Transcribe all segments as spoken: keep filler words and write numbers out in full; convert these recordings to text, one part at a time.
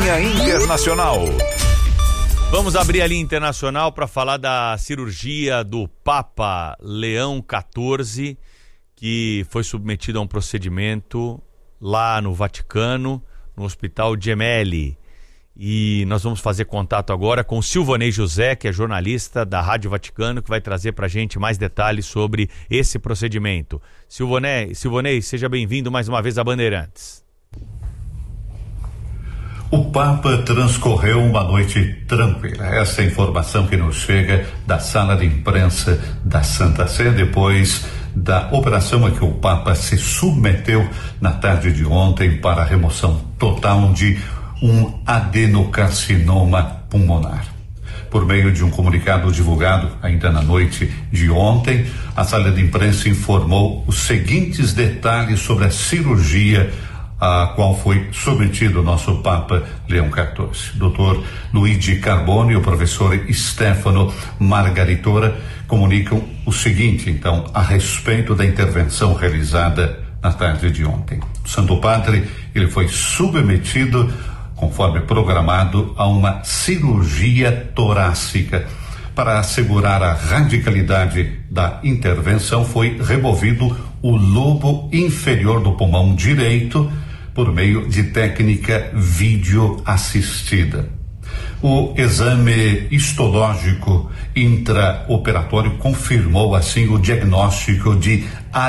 Linha Internacional. Vamos abrir a linha internacional para falar da cirurgia do Papa Leão quatorze, que foi submetido a um procedimento lá no Vaticano, no Hospital Gemelli. E nós vamos fazer contato agora com o Silvanei José, que é jornalista da Rádio Vaticano, que vai trazer para a gente mais detalhes sobre esse procedimento. Silvanei, Silvanei, seja bem-vindo mais uma vez a Bandeirantes. O Papa transcorreu uma noite tranquila. Essa é a informação que nos chega da sala de imprensa da Santa Sé, depois da operação a que o Papa se submeteu na tarde de ontem para a remoção total de um adenocarcinoma pulmonar. Por meio de um comunicado divulgado ainda na noite de ontem, a sala de imprensa informou os seguintes detalhes sobre a cirurgia a qual foi submetido o nosso Papa Leão quatorze. doutor Luigi Carbone e o professor Stefano Margaritora comunicam o seguinte, então, a respeito da intervenção realizada na tarde de ontem. O Santo Padre, ele foi submetido, conforme programado, a uma cirurgia torácica. Para assegurar a radicalidade da intervenção, foi removido o lobo inferior do pulmão direito por meio de técnica vídeo-assistida. O exame histológico intraoperatório confirmou assim o diagnóstico de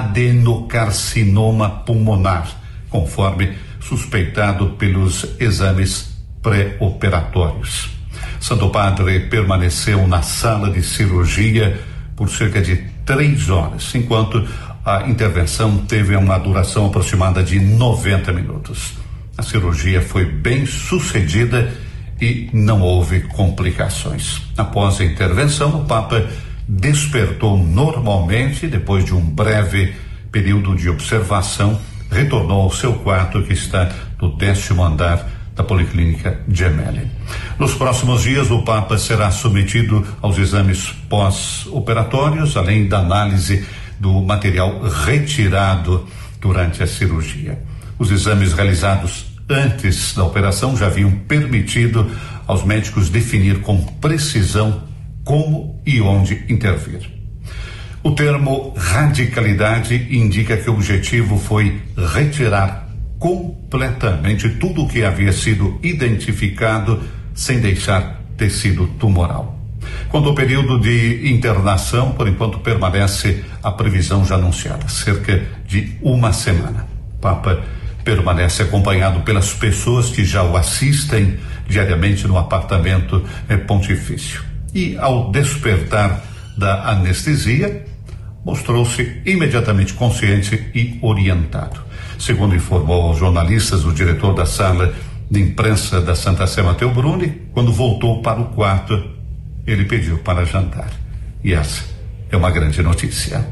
adenocarcinoma pulmonar, conforme suspeitado pelos exames pré-operatórios. Santo Padre permaneceu na sala de cirurgia por cerca de três horas, enquanto a intervenção teve uma duração aproximada de noventa minutos. A cirurgia foi bem sucedida e não houve complicações. Após a intervenção, o Papa despertou normalmente. Depois de um breve período de observação, retornou ao seu quarto, que está no décimo andar da Policlínica Gemelli. Nos próximos dias, o Papa será submetido aos exames pós-operatórios, além da análise do material retirado durante a cirurgia. Os exames realizados antes da operação já haviam permitido aos médicos definir com precisão como e onde intervir. O termo radicalidade indica que o objetivo foi retirar completamente tudo o que havia sido identificado, sem deixar tecido tumoral. Quanto ao período de internação, por enquanto permanece a previsão já anunciada, cerca de uma semana. O Papa permanece acompanhado pelas pessoas que já o assistem diariamente no apartamento eh, pontifício. E ao despertar da anestesia, mostrou-se imediatamente consciente e orientado. Segundo informou aos jornalistas o diretor da sala de imprensa da Santa Sé, Matteo Bruni, quando voltou para o quarto, ele pediu para jantar. E essa é uma grande notícia.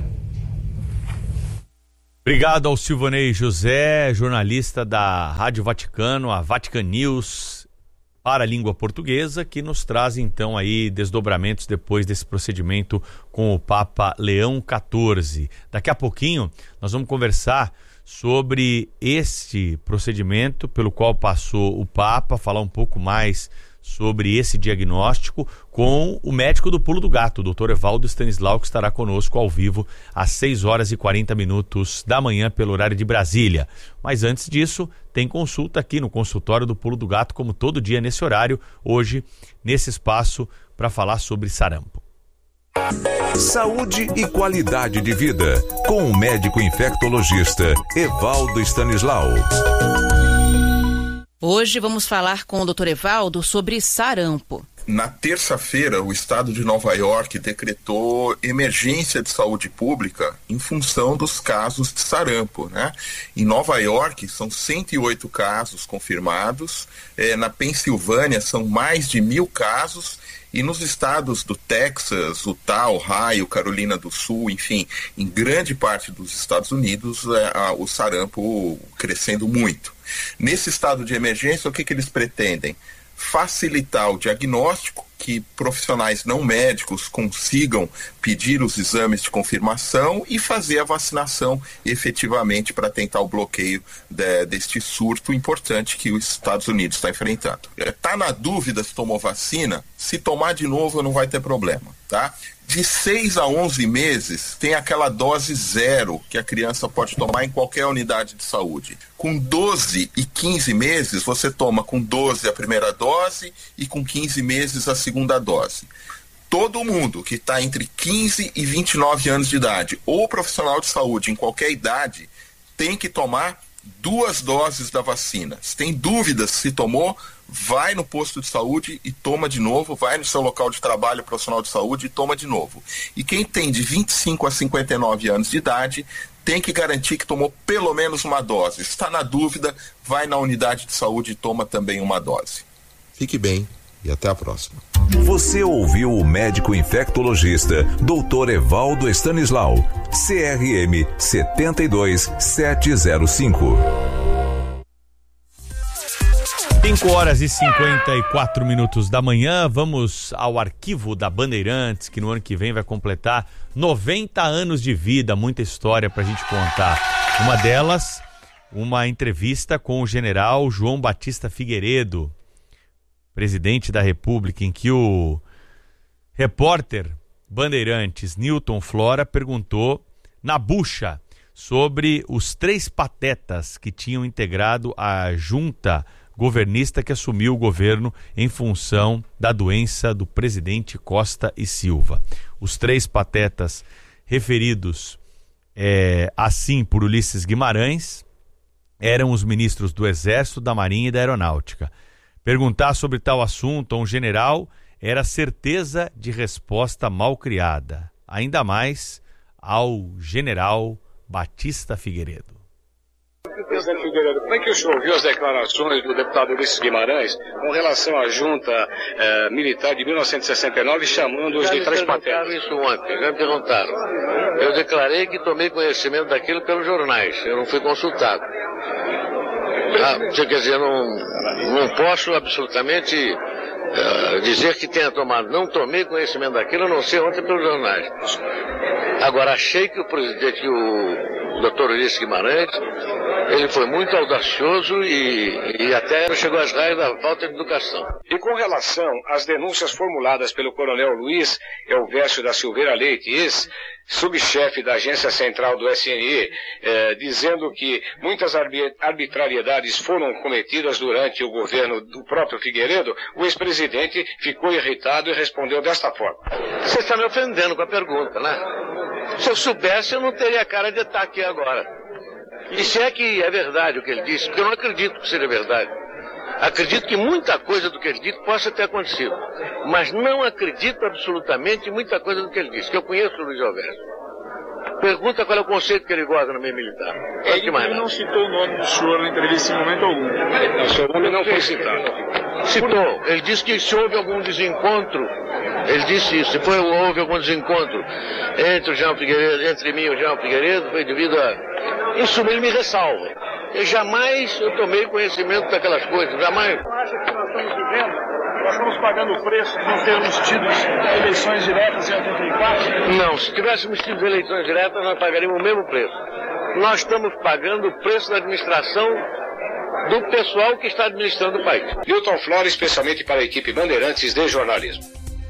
Obrigado ao Silvanei José, jornalista da Rádio Vaticano, a Vatican News, para a língua portuguesa, que nos traz então aí desdobramentos depois desse procedimento com o Papa Leão quatorze. Daqui a pouquinho nós vamos conversar sobre este procedimento pelo qual passou o Papa, falar um pouco mais sobre esse diagnóstico com o médico do Pulo do Gato, o doutor Evaldo Stanislau, que estará conosco ao vivo às seis horas e quarenta minutos da manhã pelo horário de Brasília. Mas antes disso, tem consulta aqui no consultório do Pulo do Gato, como todo dia nesse horário, hoje, nesse espaço, para falar sobre sarampo. Saúde e qualidade de vida, com o médico infectologista Evaldo Stanislau. Hoje vamos falar com o doutor Evaldo sobre sarampo. Na terça-feira, o estado de Nova York decretou emergência de saúde pública em função dos casos de sarampo, né? Em Nova York, são cento e oito casos confirmados, eh, na Pensilvânia são mais de mil casos, e nos estados do Texas, Utah, Ohio, Carolina do Sul, enfim, em grande parte dos Estados Unidos, é, a, o sarampo crescendo muito. Nesse estado de emergência, o que, que eles pretendem? Facilitar o diagnóstico que profissionais não médicos consigam pedir os exames de confirmação e fazer a vacinação efetivamente para tentar o bloqueio de, deste surto importante que os Estados Unidos está enfrentando. Está na dúvida se tomou vacina? Se tomar de novo não vai ter problema, tá? De seis a onze meses tem aquela dose zero que a criança pode tomar em qualquer unidade de saúde. Com doze e quinze meses, você toma com doze a primeira dose e com quinze meses a segunda dose. Todo mundo que está entre quinze e vinte e nove anos de idade ou profissional de saúde em qualquer idade tem que tomar duas doses da vacina. Se tem dúvidas se tomou, vai no posto de saúde e toma de novo, vai no seu local de trabalho profissional de saúde e toma de novo. E quem tem de vinte e cinco a cinquenta e nove anos de idade tem que garantir que tomou pelo menos uma dose. Se está na dúvida, vai na unidade de saúde e toma também uma dose. Fique bem e até a próxima. Você ouviu o médico infectologista doutor Evaldo Stanislau, C R M sete dois sete zero cinco. cinco horas e cinquenta e quatro minutos da manhã, vamos ao arquivo da Bandeirantes, que no ano que vem vai completar noventa anos de vida, muita história pra gente contar. Uma delas, uma entrevista com o general João Batista Figueiredo, presidente da República, em que o repórter Bandeirantes Newton Flora perguntou na bucha sobre os três patetas que tinham integrado a junta governista que assumiu o governo em função da doença do presidente Costa e Silva. Os três patetas referidos é, assim por Ulisses Guimarães eram os ministros do Exército, da Marinha e da Aeronáutica. Perguntar sobre tal assunto a um general era certeza de resposta mal criada, ainda mais ao general Batista Figueiredo. Presidente Figueiredo, como é que o senhor ouviu as declarações do deputado Ulisses Guimarães com relação à junta eh, militar de mil novecentos e sessenta e nove, chamando-os de três patetas? Isso ontem, já me perguntaram. Eu declarei que tomei conhecimento daquilo pelos jornais, eu não fui consultado. Ah, quer dizer, não, não posso absolutamente uh, dizer que tenha tomado. Não tomei conhecimento daquilo, a não ser ontem pelos jornais. Agora, achei que o presidente, que o doutor Ulisses Guimarães, ele foi muito audacioso e, e até chegou às raias da falta de educação. E com relação às denúncias formuladas pelo coronel Luiz Elvésio da Silveira Leite, ex-subchefe da Agência Central do S N E, eh, dizendo que muitas arbitrariedades foram cometidas durante o governo do próprio Figueiredo, o ex-presidente ficou irritado e respondeu desta forma. Você está me ofendendo com a pergunta, né? Se eu soubesse, eu não teria cara de estar aqui agora. E se é que é verdade o que ele disse, porque eu não acredito que seja verdade. Acredito que muita coisa do que ele disse possa ter acontecido, mas não acredito absolutamente em muita coisa do que ele disse, que eu conheço o Luiz Elvésio. Pergunta qual é o conceito que ele gosta no meio militar. Ele, ele não citou o nome do senhor na entrevista em momento algum. O seu nome não foi citado. Citou. Ele disse que se houve algum desencontro, ele disse isso, se foi, houve algum desencontro entre o João Figueiredo, entre mim e o João Figueiredo, foi devido a... Isso ele me ressalva. Eu jamais eu tomei conhecimento daquelas coisas, jamais. Você acha que nós estamos vivendo, nós estamos pagando o preço de não termos tido eleições diretas em oitenta e quatro? Não, se tivéssemos tido eleições diretas, nós pagaríamos o mesmo preço. Nós estamos pagando o preço da administração do pessoal que está administrando o país. Newton Flora, especialmente para a equipe Bandeirantes de Jornalismo.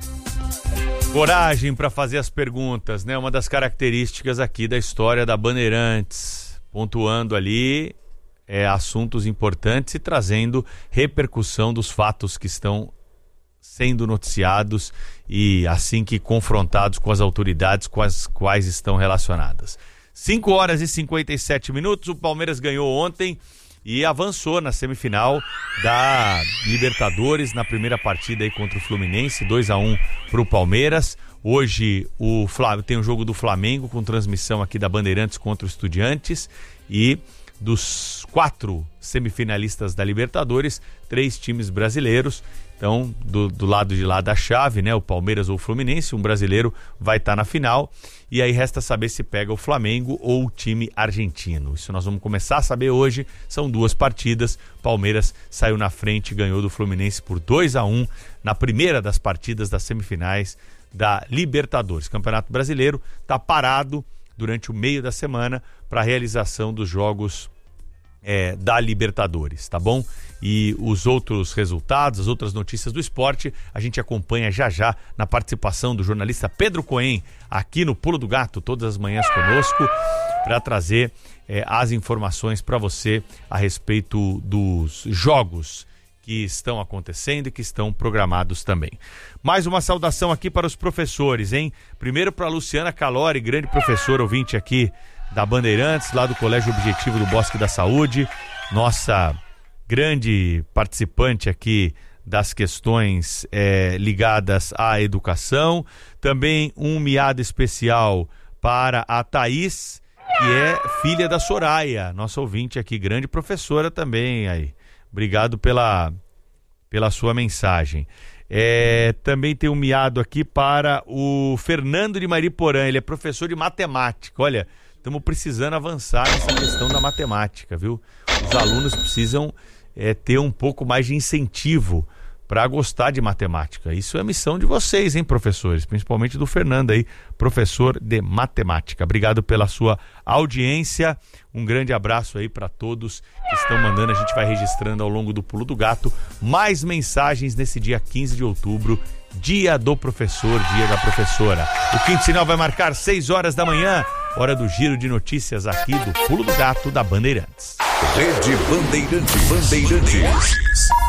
Coragem para fazer as perguntas, né? Uma das características aqui da história da Bandeirantes, pontuando ali é, assuntos importantes e trazendo repercussão dos fatos que estão sendo noticiados e assim que confrontados com as autoridades com as quais estão relacionadas. cinco horas e cinquenta e sete minutos, o Palmeiras ganhou ontem e avançou na semifinal da Libertadores na primeira partida aí contra o Fluminense, dois a um para o Palmeiras. Hoje o Flamengo tem o jogo do Flamengo com transmissão aqui da Bandeirantes contra o Estudiantes e dos quatro semifinalistas da Libertadores, três times brasileiros. Então, do, do lado de lá da chave, né, o Palmeiras ou o Fluminense, um brasileiro vai estar na final. E aí resta saber se pega o Flamengo ou o time argentino. Isso nós vamos começar a saber hoje. São duas partidas. Palmeiras saiu na frente e ganhou do Fluminense por dois a um na primeira das partidas das semifinais da Libertadores. Campeonato Brasileiro está parado durante o meio da semana para a realização dos jogos é, da Libertadores, tá bom? E os outros resultados, as outras notícias do esporte, a gente acompanha já já na participação do jornalista Pedro Cohen, aqui no Pulo do Gato, todas as manhãs conosco, para trazer é, as informações para você a respeito dos jogos que estão acontecendo e que estão programados também. Mais uma saudação aqui para os professores, hein? Primeiro para a Luciana Calori, grande professora ouvinte aqui da Bandeirantes, lá do Colégio Objetivo do Bosque da Saúde, nossa grande participante aqui das questões é, ligadas à educação. Também um miado especial para a Thaís, que é filha da Soraya, nossa ouvinte aqui, grande professora também aí. Obrigado pela, pela sua mensagem. É, também tem um miado aqui para o Fernando de Mariporã, ele é professor de matemática. Olha, estamos precisando avançar nessa questão da matemática, viu? Os alunos precisam é, ter um pouco mais de incentivo para gostar de matemática. Isso é missão de vocês, hein, professores? Principalmente do Fernando aí, professor de matemática. Obrigado pela sua audiência. Um grande abraço aí para todos que estão mandando. A gente vai registrando ao longo do Pulo do Gato mais mensagens nesse dia quinze de outubro, dia do professor, dia da professora. O quinto sinal vai marcar seis horas da manhã, hora do giro de notícias aqui do Pulo do Gato da Bandeirantes. Rede Bandeirantes. Bandeirantes.